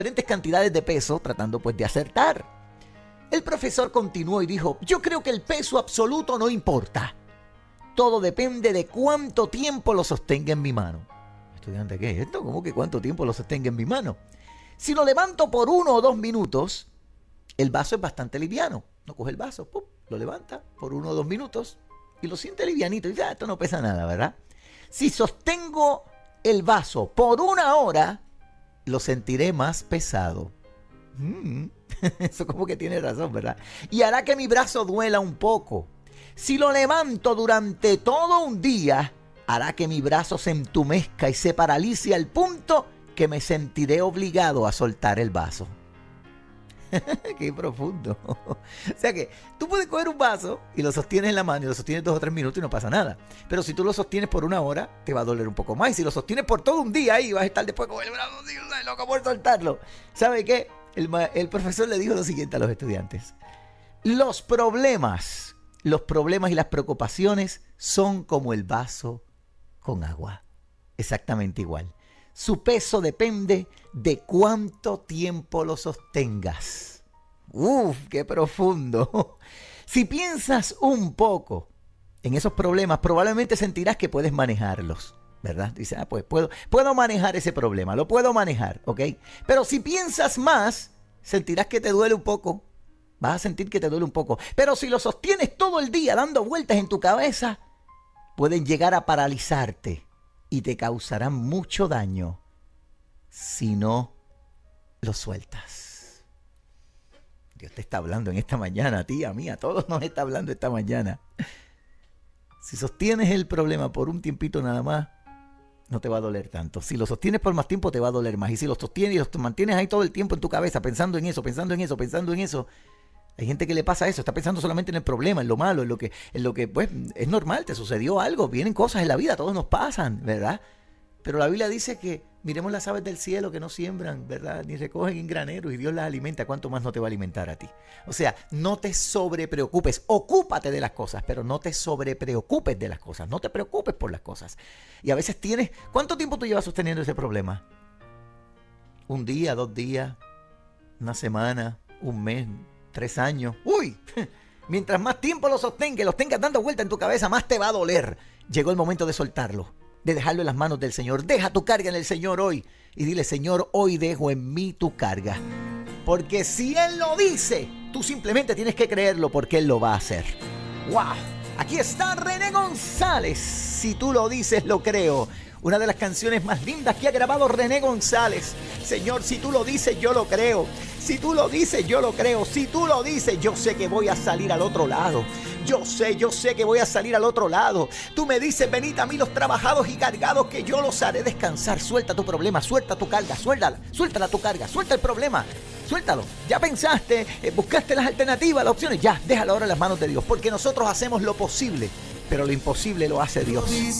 diferentes cantidades de peso tratando pues de acertar. El profesor continuó y dijo, yo creo que el peso absoluto no importa. Todo depende de cuánto tiempo lo sostenga en mi mano. Estudiante, ¿qué es esto? ¿Cómo que cuánto tiempo lo sostenga en mi mano? Si lo levanto por 1 o 2 minutos, el vaso es bastante liviano. No coge el vaso, ¡pum!, lo levanta por 1 o 2 minutos y lo siente livianito. Y dice, esto no pesa nada, ¿verdad? Si sostengo el vaso por 1 hora, lo sentiré más pesado. Eso como que tiene razón, ¿verdad? Y hará que mi brazo duela un poco. Si lo levanto durante todo un día, hará que mi brazo se entumezca y se paralice al punto que me sentiré obligado a soltar el vaso. Qué profundo. O sea que tú puedes coger un vaso y lo sostienes en la mano y lo sostienes 2 o 3 minutos y no pasa nada. Pero si tú lo sostienes por 1 hora, te va a doler un poco más. Y si lo sostienes por todo un día ahí, vas a estar después con el brazo así, loco por soltarlo. ¿Sabe qué? El profesor le dijo lo siguiente a los estudiantes. Los problemas y las preocupaciones son como el vaso con agua. Exactamente igual. Su peso depende de cuánto tiempo lo sostengas. ¡Qué profundo! Si piensas un poco en esos problemas, probablemente sentirás que puedes manejarlos, ¿verdad? Dices, pues puedo manejar ese problema, lo puedo manejar, ¿ok? Pero si piensas más, sentirás que te duele un poco. Vas a sentir que te duele un poco. Pero si lo sostienes todo el día dando vueltas en tu cabeza, pueden llegar a paralizarte y te causarán mucho daño si no lo sueltas. Dios te está hablando en esta mañana, a ti, a mí, a todos nos está hablando esta mañana. Si sostienes el problema por un tiempito nada más, no te va a doler tanto. Si lo sostienes por más tiempo, te va a doler más. Y si lo sostienes y lo mantienes ahí todo el tiempo en tu cabeza, pensando en eso, hay gente que le pasa eso, está pensando solamente en el problema, en lo malo, en lo que pues es normal, te sucedió algo, vienen cosas en la vida, todos nos pasan, ¿verdad? Pero la Biblia dice que miremos las aves del cielo que no siembran, ¿verdad? Ni recogen en graneros y Dios las alimenta, ¿cuánto más no te va a alimentar a ti? O sea, no te sobrepreocupes, ocúpate de las cosas, pero no te sobrepreocupes de las cosas, no te preocupes por las cosas. Y a veces ¿cuánto tiempo tú llevas sosteniendo ese problema? 1 día, 2 días, 1 semana, 1 mes, 3 años. ¡Uy! Mientras más tiempo lo sostengas, los tengas dando vuelta en tu cabeza, más te va a doler. Llegó el momento de soltarlo, de dejarlo en las manos del Señor. Deja tu carga en el Señor hoy y dile, Señor, hoy dejo en mí tu carga. Porque si Él lo dice, tú simplemente tienes que creerlo porque Él lo va a hacer. ¡Wow! Aquí está René González. Si tú lo dices, lo creo. Una de las canciones más lindas que ha grabado René González. Señor, si tú lo dices, yo lo creo. Si tú lo dices, yo lo creo. Si tú lo dices, yo sé que voy a salir al otro lado. Yo sé que voy a salir al otro lado. Tú me dices, venid a mí los trabajados y cargados, que yo los haré descansar. Suelta tu problema, suelta tu carga, suéltala tu carga, suelta el problema. Suéltalo. Ya pensaste, buscaste las alternativas, las opciones. Ya, déjalo ahora en las manos de Dios. Porque nosotros hacemos lo posible, pero lo imposible lo hace Dios.